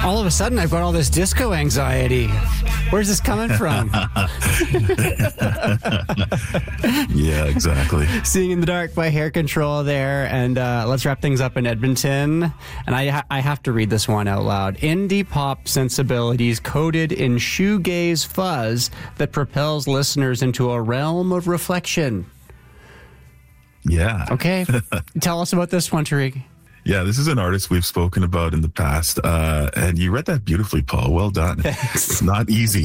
All of a sudden, I've got all this disco anxiety. Where's this coming from? Yeah, exactly. Seeing in the Dark by Hair Control there. And let's wrap things up in Edmonton. And I have to read this one out loud. Indie pop sensibilities coated in shoegaze fuzz that propels listeners into a realm of reflection. Yeah. Okay. Tell us about this one, Tariq. Yeah, this is an artist we've spoken about in the past, and you read that beautifully, Paul. Well done. Thanks. It's not easy.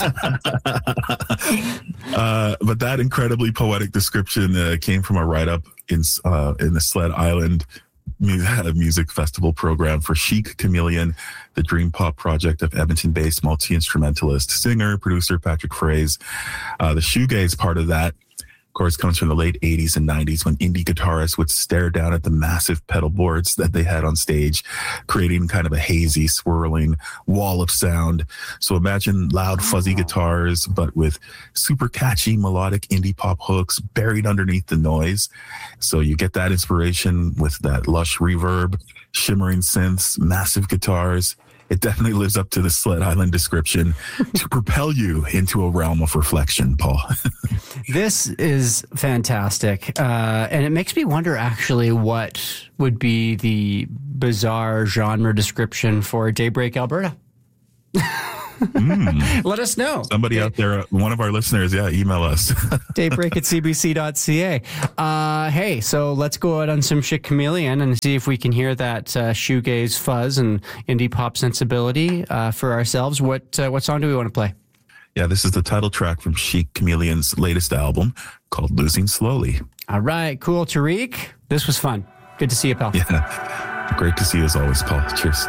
But that incredibly poetic description came from a write-up in the Sled Island Music Festival program for Chic Chameleon, the dream pop project of Edmonton-based multi-instrumentalist, singer, producer Patrick Fraz. The shoegaze part of that, of course, comes from the late 80s and 90s when indie guitarists would stare down at the massive pedal boards that they had on stage, creating kind of a hazy, swirling wall of sound. So imagine loud, fuzzy guitars, but with super catchy melodic indie pop hooks buried underneath the noise. So you get that inspiration with that lush reverb, shimmering synths, massive guitars. It definitely lives up to the Sled Island description to propel you into a realm of reflection, Paul. This is fantastic. And it makes me wonder, actually, what would be the bizarre genre description for Daybreak, Alberta? Let us know. Somebody out there, one of our listeners, email us. daybreak@cbc.ca. Hey, so let's go out on some Chic Chameleon and see if we can hear that shoegaze fuzz and indie pop sensibility for ourselves. What song do we want to play? Yeah, this is the title track from Chic Chameleon's latest album called Losing Slowly. All right, cool. Tariq, this was fun. Good to see you, pal. Yeah, great to see you as always, Paul. Cheers.